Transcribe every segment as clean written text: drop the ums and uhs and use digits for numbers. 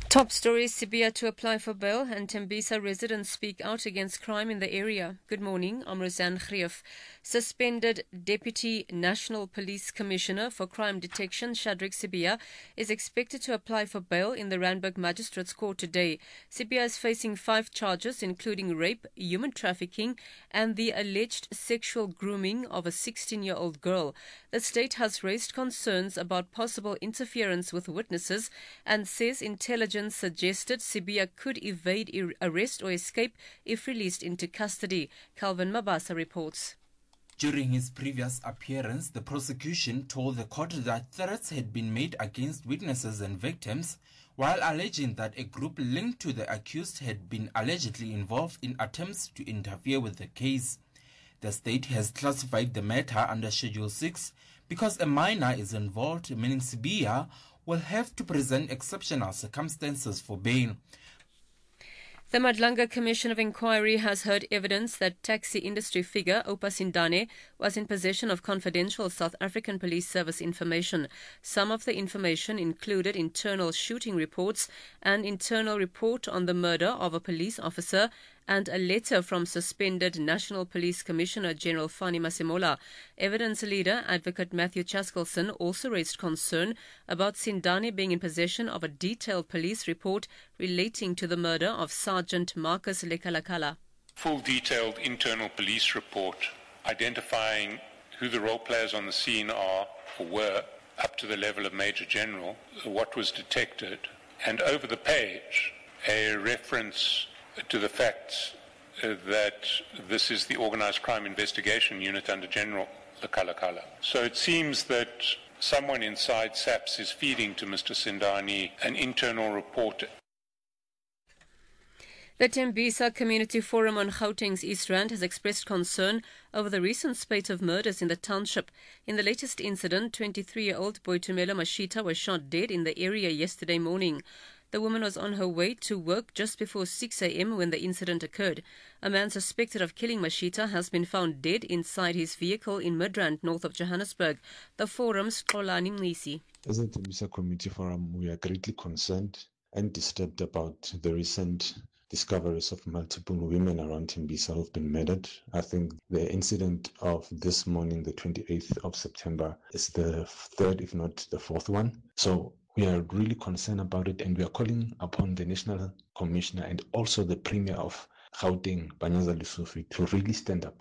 Top stories: Sibiya to apply for bail and Tembisa residents speak out against crime in the area. Good morning, I'm Roseanne Greef. Suspended Deputy National Police Commissioner for Crime Detection, Shadrack Sibiya, is expected to apply for bail in the Randburg Magistrates Court today. Sibiya is facing 5 charges, including rape, human trafficking, and the alleged sexual grooming of a 16-year-old girl. The state has raised concerns about possible interference with witnesses and says intelligence suggested Sibiya could evade arrest or escape if released into custody. Calvin Mabasa reports. During his previous appearance, the prosecution told the court that threats had been made against witnesses and victims, while alleging that a group linked to the accused had been allegedly involved in attempts to interfere with the case. The state has classified the matter under Schedule 6 because a minor is involved, meaning Sibiya will have to present exceptional circumstances for bail. The Madlanga Commission of Inquiry has heard evidence that taxi industry figure Oupa Sindane was in possession of confidential South African Police Service information. Some of the information included internal shooting reports, an internal report on the murder of a police officer, and a letter from suspended National Police Commissioner General Fani Masemola. Evidence leader Advocate Matthew Chaskelson also raised concern about Sindane being in possession of a detailed police report relating to the murder of Sergeant Marcus Lekalakala. Full detailed internal police report identifying who the role players on the scene are or were up to the level of Major General, what was detected, and over the page a reference to the fact that this is the Organised Crime Investigation Unit under General Lekalakala. So it seems that someone inside SAPS is feeding to Mr. Sindane an internal report. The Tembisa Community Forum on Gauteng's East Rand has expressed concern over the recent spate of murders in the township. In the latest incident, 23-year-old Boitumelo Mashita was shot dead in the area yesterday morning. The woman was on her way to work just before 6 a.m. when the incident occurred. A man suspected of killing Mashita has been found dead inside his vehicle in Midrand, north of Johannesburg. The forum's Xolani Mnisi. As a Tembisa Community Forum, we are greatly concerned and disturbed about the recent discoveries of multiple women around Tembisa who have been murdered. I think the incident of this morning, the 28th of September, is the third, if not the fourth one. So we are really concerned about it, and we are calling upon the National Commissioner and also the Premier of Gauteng, Panyaza Lesufi, to really stand up.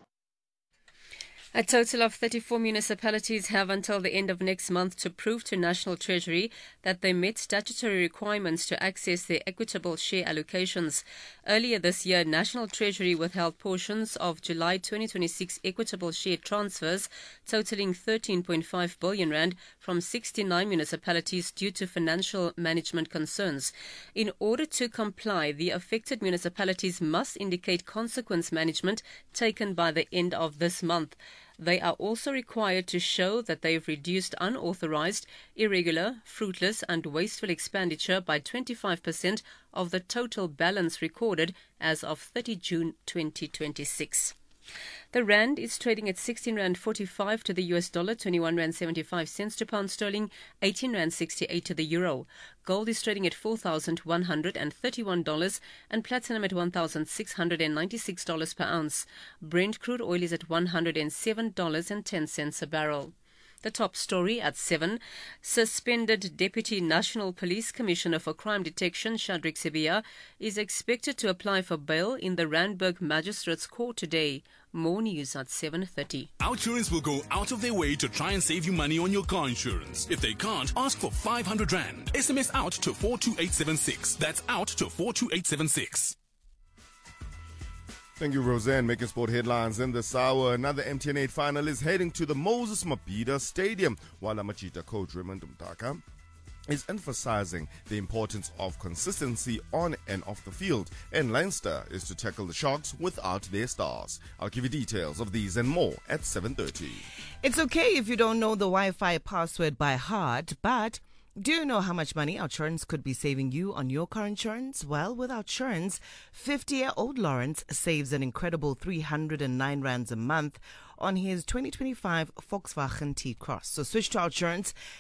A total of 34 municipalities have until the end of next month to prove to National Treasury that they met statutory requirements to access their equitable share allocations. Earlier this year, National Treasury withheld portions of July 2026 equitable share transfers totaling 13.5 billion rand from 69 municipalities due to financial management concerns. In order to comply, the affected municipalities must indicate consequence management taken by the end of this month. They are also required to show that they have reduced unauthorized, irregular, fruitless and wasteful expenditure by 25% of the total balance recorded as of 30 June 2026. The rand is trading at 16 rand 45 to the US dollar, 21 rand 75 cents to pound sterling, 18 rand 68 to the euro. Gold is trading at $4,131 and platinum at $1,696 per ounce. Brent crude oil is at $107.10 a barrel. The top story at 7. Suspended Deputy National Police Commissioner for Crime Detection, Shadrack Sibiya, is expected to apply for bail in the Randburg Magistrates Court today. More news at 7:30. Outsurance will go out of their way to try and save you money on your car insurance. If they can't, ask for 500 Rand. SMS out to 42876. That's out to 42876. Thank you, Roseanne. Making sport headlines in this hour. Another MTN 8 final is heading to the Moses Mabhida Stadium, while Amachita coach Raymond Mtaka is emphasizing the importance of consistency on and off the field, and Leinster is to tackle the Sharks without their stars. I'll give you details of these and more at 7:30. It's okay if you don't know the Wi-Fi password by heart, but do you know how much money Outsurance could be saving you on your car insurance? Well, with Outsurance, 50-year-old Lawrence saves an incredible 309 rands a month on his 2025 Volkswagen T-Cross. So switch to Outsurance